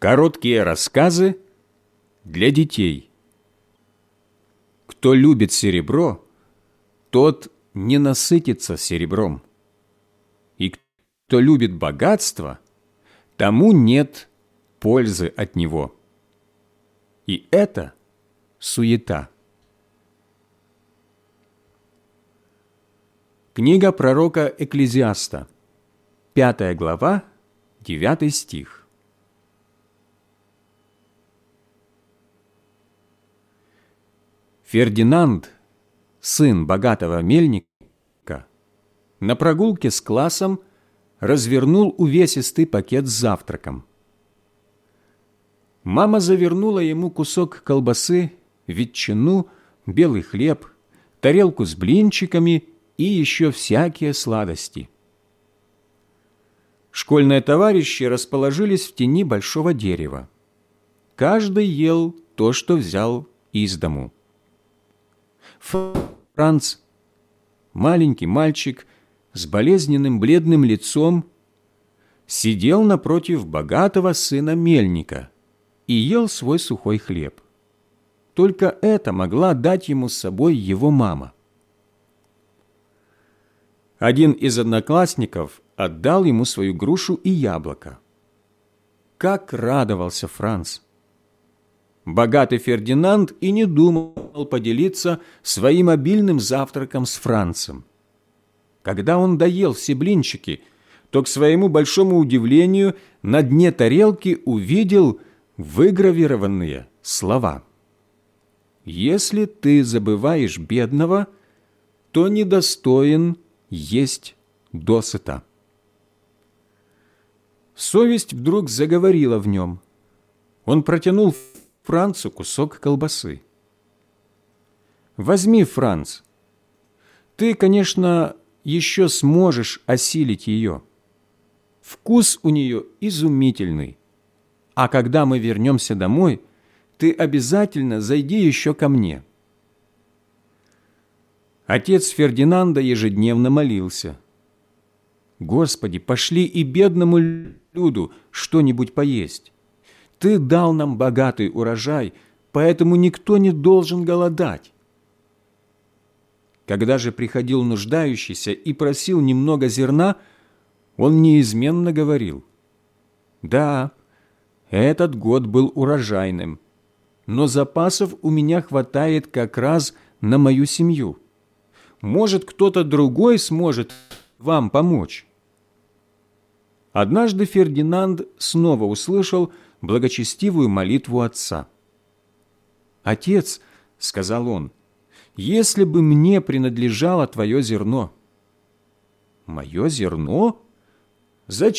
Короткие рассказы для детей. Кто любит серебро, тот не насытится серебром. И кто любит богатство, тому нет пользы от него. И это суета. Книга пророка Экклезиаста, 5 глава, 9 стих. Фердинанд, сын богатого мельника, на прогулке с классом развернул увесистый пакет с завтраком. Мама завернула ему кусок колбасы, ветчину, белый хлеб, тарелку с блинчиками и еще всякие сладости. Школьные товарищи расположились в тени большого дерева. Каждый ел то, что взял из дому. Франц, маленький мальчик с болезненным бледным лицом, сидел напротив богатого сына мельника и ел свой сухой хлеб. Только это могла дать ему с собой его мама. Один из одноклассников отдал ему свою грушу и яблоко. Как радовался Франц! Богатый Фердинанд и не думал поделиться своим обильным завтраком с Францем. Когда он доел все блинчики, то, к своему большому удивлению, на дне тарелки увидел выгравированные слова: «Если ты забываешь бедного, то недостоин есть досыта». Совесть вдруг заговорила в нем. Он протянул Францу кусок колбасы. «Возьми, Франц. Ты, конечно, еще сможешь осилить ее. Вкус у нее изумительный. А когда мы вернемся домой, ты обязательно зайди еще ко мне». Отец Фердинанда ежедневно молился: «Господи, пошли и бедному люду что-нибудь поесть. Ты дал нам богатый урожай, поэтому никто не должен голодать». Когда же приходил нуждающийся и просил немного зерна, он неизменно говорил: «Да, этот год был урожайным, но запасов у меня хватает как раз на мою семью. Может, кто-то другой сможет вам помочь». Однажды Фердинанд снова услышал благочестивую молитву отца. «Отец, — сказал он, — если бы мне принадлежало твое зерно». «Мое зерно? Зачем